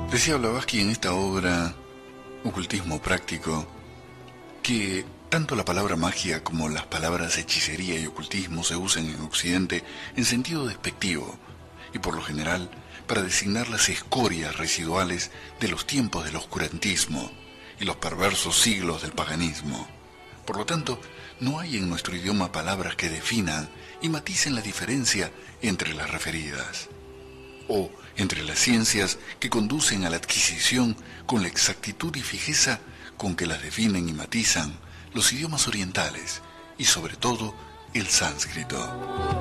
Decía Blavatsky en esta obra, Ocultismo Práctico, que tanto la palabra magia como las palabras hechicería y ocultismo se usan en Occidente en sentido despectivo y por lo general para designar las escorias residuales de los tiempos del oscurantismo y los perversos siglos del paganismo. Por lo tanto, no hay en nuestro idioma palabras que definan y maticen la diferencia entre las referidas, o entre las ciencias que conducen a la adquisición con la exactitud y fijeza con que las definen y matizan los idiomas orientales y sobre todo el sánscrito.